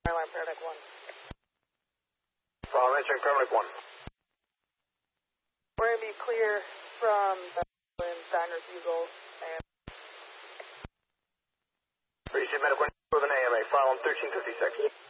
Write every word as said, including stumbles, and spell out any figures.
Line Paramedic one. Follow answering Paramedic one. We're going to be clear from the diner refusal and... Receive medical with an A M A. Follow thirteen fifty-six.